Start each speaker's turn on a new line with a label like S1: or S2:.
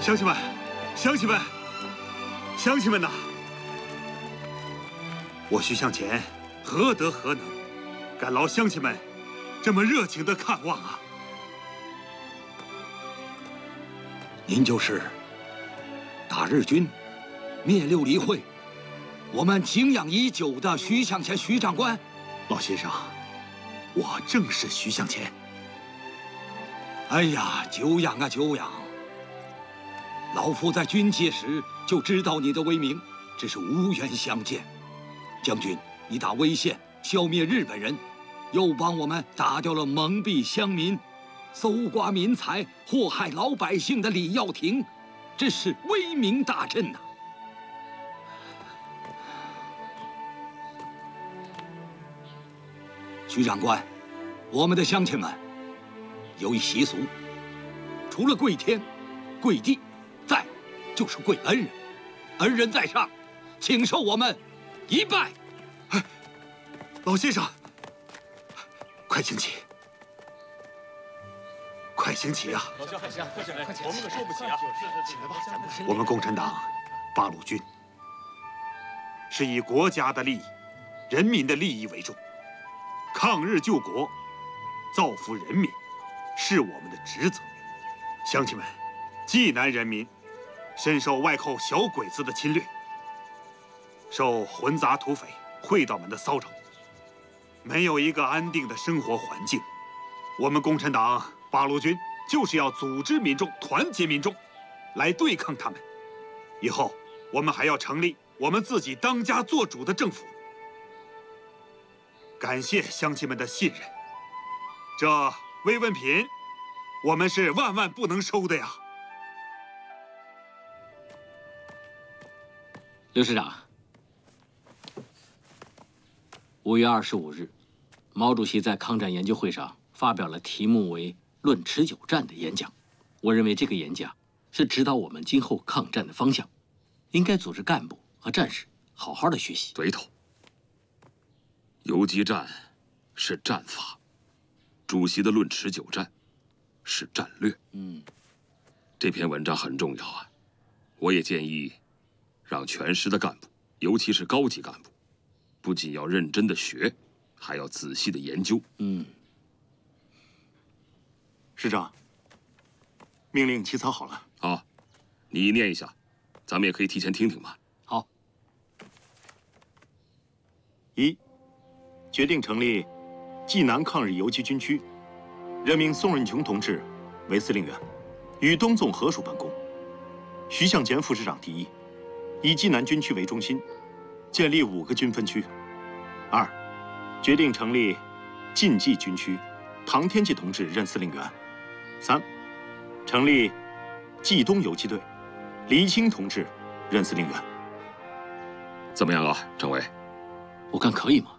S1: 乡亲们，乡亲们，乡亲们呐！我徐向前何德何能，敢劳乡亲们这么热情的看望啊！
S2: 您就是打日军、灭六理会，我们敬仰已久的徐向前徐长官。
S1: 老先生，我正是徐向前。
S2: 哎呀，久仰啊久仰！老夫在军界时就知道你的威名，只是无缘相见。将军，你打威县消灭日本人，又帮我们打掉了蒙蔽乡民、搜刮民财、祸害老百姓的李耀庭，这是威名大振呐！徐长官，我们的乡亲们有一习俗，除了跪天、跪地，再就是跪恩人。恩人在上，请受我们一拜。
S1: 老先生，快请起，快请起啊！
S3: 老乡，快请，我们可受不起啊！
S1: 起来吧，我们共产党八路军是以国家的利益、人民的利益为重，抗日救国、造福人民是我们的职责。乡亲们，济南人民深受外寇小鬼子的侵略，受混杂土匪、会道们的骚扰，没有一个安定的生活环境。我们共产党八路军就是要组织民众、团结民众，来对抗他们。以后我们还要成立我们自己当家作主的政府。感谢乡亲们的信任，这慰问品我们是万万不能收的呀。
S4: 刘师长，5月25日，毛主席在抗战研究会上发表了题目为“论持久战”的演讲。我认为这个演讲是指导我们今后抗战的方向，应该组织干部和战士好好的学习。
S5: 对头。游击战是战法，主席的“论持久战”是战略。这篇文章很重要啊！我也建议让全师的干部，尤其是高级干部，不仅要认真的学，还要仔细的研究。
S3: 师长，命令起草好了。
S5: 好，你念一下，咱们也可以提前听听嘛。
S4: 好。
S3: 1. 决定成立济南抗日游击军区，任命宋任穷同志为司令员，与东纵合署办公。徐向前副师长提议，以济南军区为中心，建立5个军分区。2. 决定成立晋冀军区，唐天济同志任司令员。3. 成立冀东游击队，黎青同志任司令员。
S5: 怎么样啊，政委？
S4: 我看可以吗？